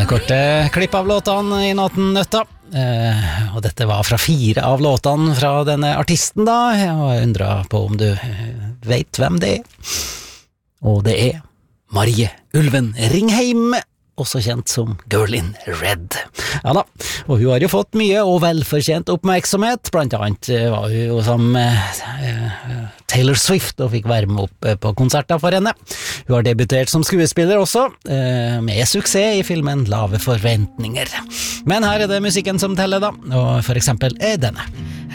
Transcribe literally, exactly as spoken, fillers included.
korte klipp av låtene i Natten Nøtta. Eh, og dette var fra fire av låtene fra denne artisten da. Jeg undrer på om du vet hvem det er. Og det er Marie Ulven Ringheim, også kjent som Girl in Red. Ja da, og hun har jo fått mye og velfortjent oppmerksomhet. Blant annet var hun jo som eh, Taylor Swift og fikk være med opp på konserter for henne. Hun har debutert som skuespiller også, eh, med suksess i filmen Lave forventninger. Men her er det musikken som teller da, og for eksempel er denne.